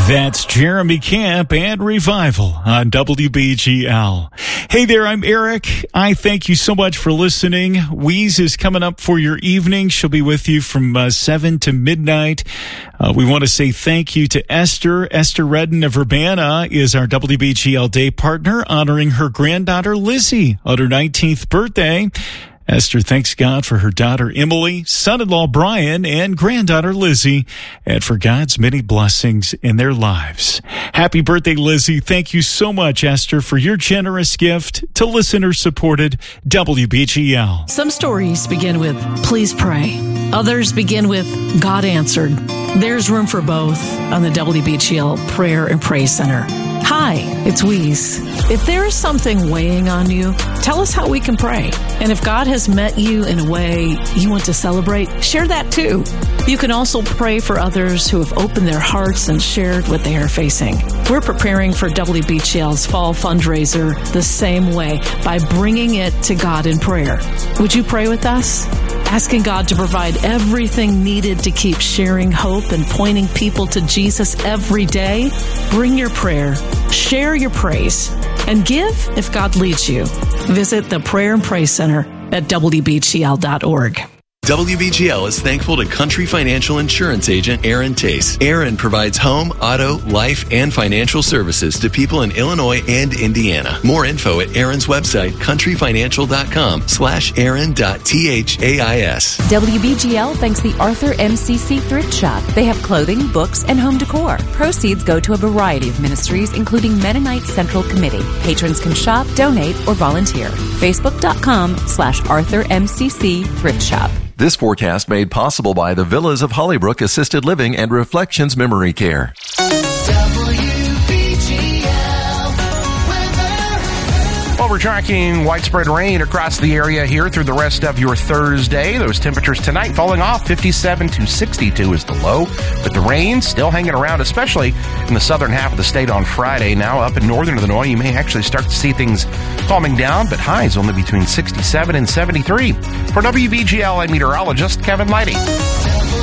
That's Jeremy Camp and Revival on WBGL. Hey there, I'm Eric. I thank you so much for listening. Wheeze is coming up for your evening. She'll be with you from 7 to midnight. We want to say thank you to Esther. Esther Redden of Urbana is our WBGL Day partner, honoring her granddaughter Lizzie on her 19th birthday. Esther thanks God for her daughter Emily, son-in-law Brian, and granddaughter Lizzie, and for God's many blessings in their lives. Happy birthday, Lizzie. Thank you so much, Esther, for your generous gift to listener-supported WBGL. Some stories begin with, please pray. Others begin with, God answered. There's room for both on the WBGL Prayer and Praise Center. Hi, it's Wheeze. If there is something weighing on you, tell us how we can pray. And if God has met you in a way you want to celebrate, share that too. You can also pray for others who have opened their hearts and shared what they are facing. We're preparing for WBGL's fall fundraiser the same way, by bringing it to God in prayer. Would you pray with us? Asking God to provide everything needed to keep sharing hope and pointing people to Jesus every day? Bring your prayer, share your praise, and give if God leads you. Visit the Prayer and Praise Center at WBGL.org. WBGL is thankful to Country Financial Insurance Agent Aaron Tace. Aaron provides home, auto, life, and financial services to people in Illinois and Indiana. More info at Aaron's website, countryfinancial.com/aaron.thais. WBGL thanks the Arthur MCC Thrift Shop. They have clothing, books, and home decor. Proceeds go to a variety of ministries, including Mennonite Central Committee. Patrons can shop, donate, or volunteer. Facebook.com/Arthur MCC Thrift Shop. This forecast made possible by the Villas of Hollybrook Assisted Living and Reflections Memory Care. Well, we're tracking widespread rain across the area here through the rest of your Thursday. Those temperatures tonight falling off. 57 to 62 is the low, but the rain still hanging around, especially in the southern half of the state on Friday. Now up in northern Illinois, you may actually start to see things calming down, but highs only between 67 and 73. For WBGL, I'm meteorologist Kevin Leidy.